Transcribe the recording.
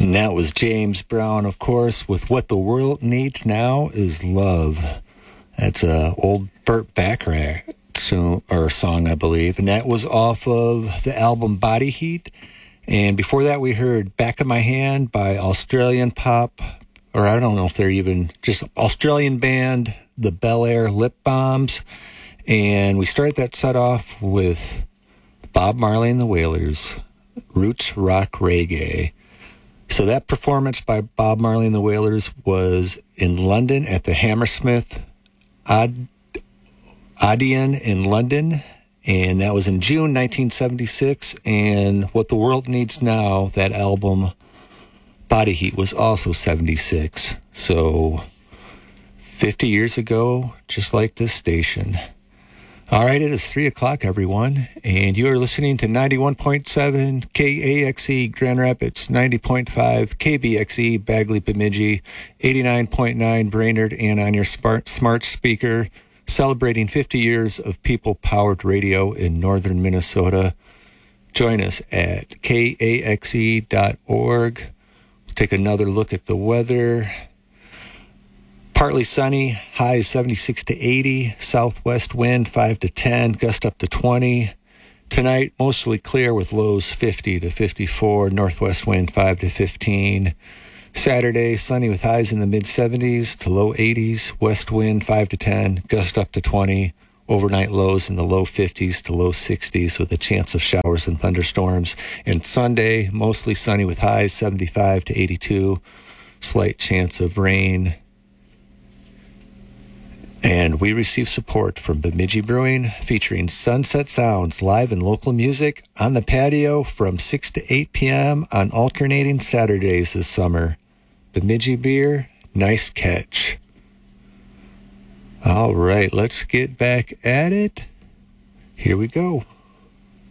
And that was James Brown, of course, with What the World Needs Now is Love. That's a old Burt Bacharach song, I believe. And that was off of the album Body Heat. And before that, we heard Back of My Hand by Australian pop, or I don't know if they're even just Australian band, the Bel Air Lip Bombs. And we started that set off with Bob Marley and the Wailers, Roots Rock Reggae. So that performance by Bob Marley and the Wailers was in London at the Hammersmith Odeon in London, and that was in June 1976. And What the World Needs Now, that album, Body Heat, was also 76. So 50 years ago, just like this station. All right, it is 3 o'clock, everyone, and you are listening to 91.7 KAXE Grand Rapids, 90.5 KBXE Bagley Bemidji, 89.9 Brainerd, and on your smart speaker, celebrating 50 years of people-powered radio in northern Minnesota. Join us at kaxe.org. We'll take another look at the weather. Partly sunny, high 76 to 80, southwest wind 5 to 10, gust up to 20. Tonight, mostly clear with lows 50 to 54, northwest wind 5 to 15. Saturday, sunny with highs in the mid-70s to low 80s, west wind 5 to 10, gust up to 20. Overnight lows in the low 50s to low 60s with a chance of showers and thunderstorms. And Sunday, mostly sunny with highs 75 to 82, slight chance of rain. And we receive support from Bemidji Brewing, featuring Sunset Sounds live and local music on the patio from 6 to 8 p.m. on alternating Saturdays this summer. Bemidji beer, nice catch. All right, let's get back at it. Here we go.